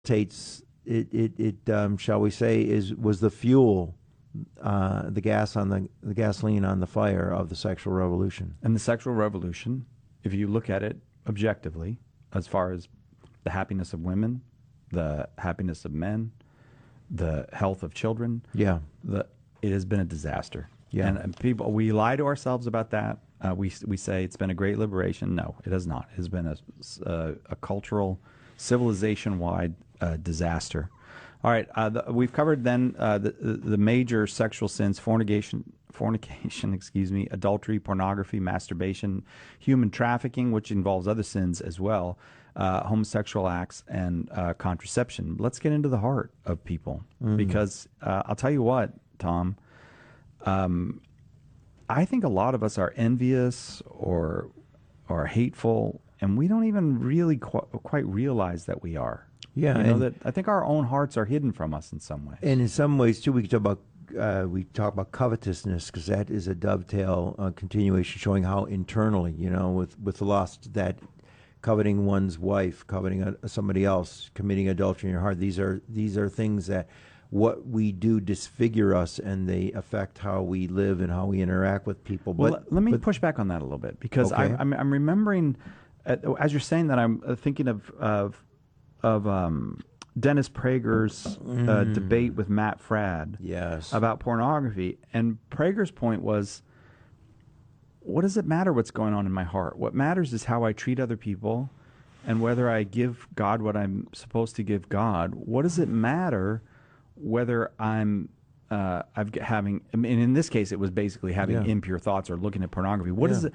Tates shall we say was the fuel, the gasoline on the fire of the sexual revolution. And the sexual revolution, if you look at it objectively, as far as the happiness of women, the happiness of men, the health of children, Yeah. It has been a disaster. Yeah. And people, we lie to ourselves about that. We say it's been a great liberation. No, it has not. It has been a cultural, civilization-wide disaster. All right, we've covered then the major sexual sins: fornication, adultery, pornography, masturbation, human trafficking, which involves other sins as well, homosexual acts, and contraception. Let's get into the heart of people, because I'll tell you what, Tom, I think a lot of us are envious or hateful, and we don't even really quite realize that we are. Yeah, you know, that I think our own hearts are hidden from us in some ways. And in some ways too, we talk about covetousness, because that is a dovetail continuation showing how internally, with the lust, that coveting one's wife, coveting somebody else, committing adultery in your heart. These are things that what we do disfigure us, and they affect how we live and how we interact with people. Well, let me push back on that a little bit, because okay. I'm remembering, as you're saying that, I'm thinking of Dennis Prager's debate with Matt Fradd about pornography. And Prager's point was, what does it matter what's going on in my heart? What matters is how I treat other people, and whether I give God what I'm supposed to give God. What does it matter whether I'm having, I mean, in this case, it was basically having impure thoughts or looking at pornography. What is it?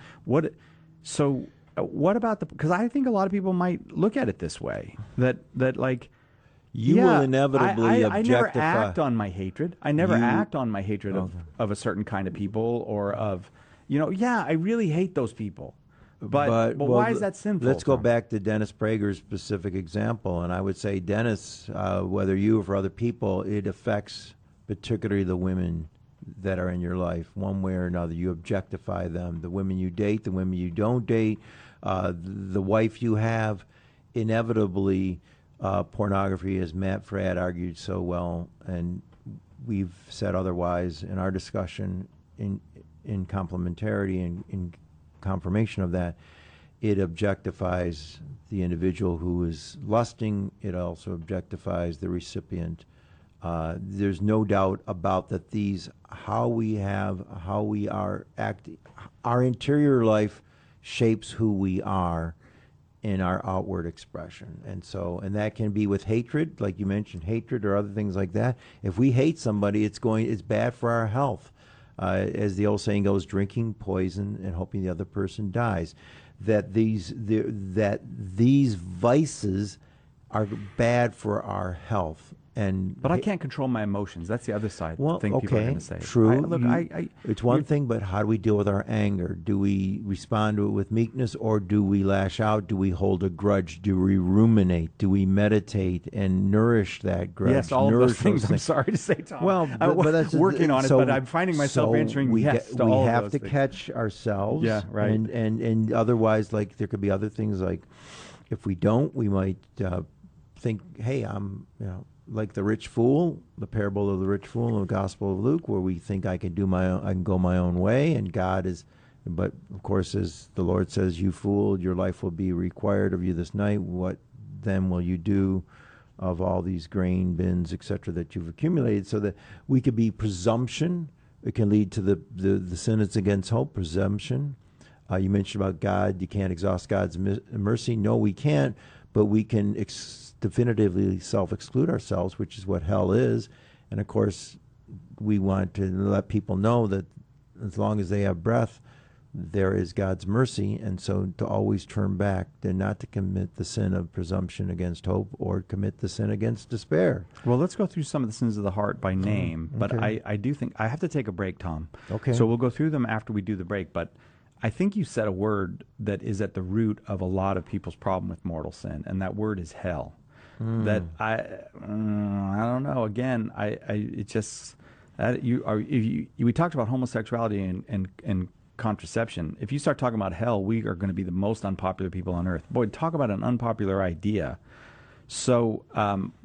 So what about because I think a lot of people might look at it this way, that like, you will inevitably objectify. I never act on my hatred. I never act on my hatred of a certain kind of people, or of, I really hate those people. But why is that sinful? Let's go back to Dennis Prager's specific example, and I would say, Dennis, whether you or for other people, it affects particularly the women that are in your life, one way or another. You objectify them, the women you date, the women you don't date, the wife you have. Inevitably, pornography, as Matt Fradd argued so well, and we've said otherwise in our discussion, in complementarity and in confirmation of that, it objectifies the individual who is lusting. It also objectifies the recipient. There's no doubt about that. How we are acting, our interior life shapes who we are in our outward expression. And that can be with hatred, like you mentioned, hatred or other things like that. If we hate somebody, it's bad for our health. As the old saying goes, drinking poison and hoping the other person dies. That these vices are bad for our health. But I can't control my emotions. That's the other side. Well, thing people are going to say. True. It's one thing, but how do we deal with our anger? Do we respond to it with meekness, or do we lash out? Do we hold a grudge? Do we ruminate? Do we meditate and nourish that grudge? Yes, all of those things. I'm sorry to say, Tom. Well, but that's working on it, but I'm finding myself answering yes to all of those things. We have to catch ourselves. Yeah, right. And otherwise, like, there could be other things, like, if we don't, we might think, hey, I'm, like the rich fool, the parable of the rich fool in the Gospel of Luke, where we think I can go my own way, and God is, but of course, as the Lord says, you fool, your life will be required of you this night. What then will you do of all these grain bins, etc., that you've accumulated? So that we could be presumption. It can lead to the sin that's against hope, presumption. You mentioned about God. You can't exhaust God's mercy. No, we can't, but we can definitively self-exclude ourselves, which is what hell is. And of course, we want to let people know that as long as they have breath, there is God's mercy, and so to always turn back, and not to commit the sin of presumption against hope, or commit the sin against despair. Well, let's go through some of the sins of the heart by name, but okay. I do think I have to take a break, Tom. Okay. So we'll go through them after we do the break, but I think you said a word that is at the root of a lot of people's problem with mortal sin, and that word is hell. That I don't know. Again, it just that we talked about homosexuality and contraception. If you start talking about hell, we are going to be the most unpopular people on earth. Boy, talk about an unpopular idea. So